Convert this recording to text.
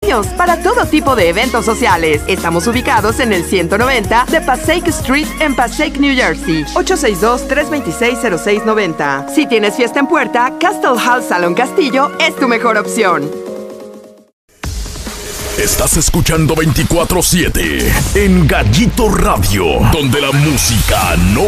baños, para todo tipo de eventos sociales. Estamos ubicados en el 190 de Passaic Street en Passaic, New Jersey. 862-326-0690. Si tienes fiesta en puerta, Castle Hall Salón Castillo es tu mejor opción. Estás escuchando 24/7 en Gallito Radio, donde la música no